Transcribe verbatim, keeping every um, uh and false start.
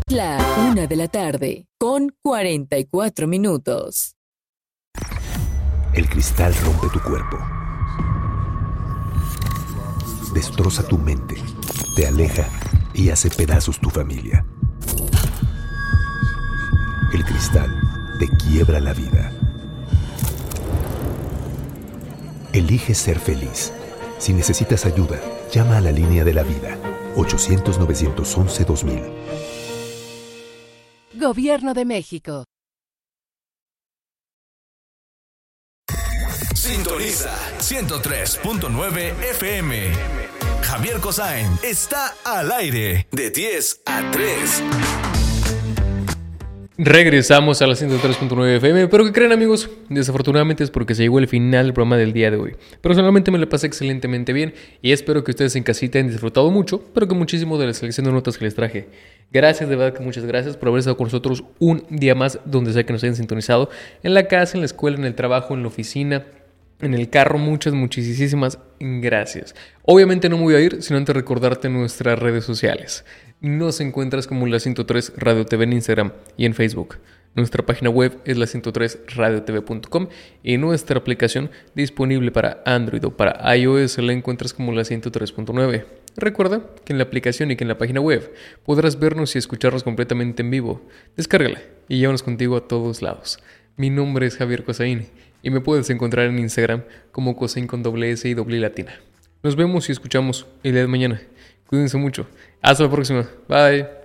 La una de la tarde, con cuarenta y cuatro minutos. El cristal rompe tu cuerpo. Destroza tu mente, te aleja y hace pedazos tu familia. El cristal te quiebra la vida. Elige ser feliz. Si necesitas ayuda, llama a la línea de la vida, ochocientos, novecientos once, dos mil. Gobierno de México. Sintoniza ciento tres punto nueve F M. Javier Cossain está al aire de diez a tres. Regresamos a la ciento tres punto nueve F M, pero ¿qué creen, amigos? Desafortunadamente es porque se llegó el final del programa del día de hoy. Personalmente me lo pasé excelentemente bien y espero que ustedes en casita hayan disfrutado mucho, pero que muchísimo de la selección de notas que les traje. Gracias, de verdad que muchas gracias por haber estado con nosotros un día más, donde sea que nos hayan sintonizado, en la casa, en la escuela, en el trabajo, en la oficina, en el carro. Muchas, muchísimas gracias. Obviamente no me voy a ir sin antes recordarte nuestras redes sociales. Nos encuentras como la ciento tres Radio T V en Instagram y en Facebook. Nuestra página web es la ciento tres radio t v punto com y nuestra aplicación disponible para Android o para iOS la encuentras como la ciento tres punto nueve. Recuerda que en la aplicación y que en la página web podrás vernos y escucharnos completamente en vivo. Descárgala y llévanos contigo a todos lados. Mi nombre es Javier Cossain y me puedes encontrar en Instagram como Cossain con doble S y doble latina. Nos vemos y escuchamos el día de mañana. Cuídense mucho. Hasta la próxima. Bye.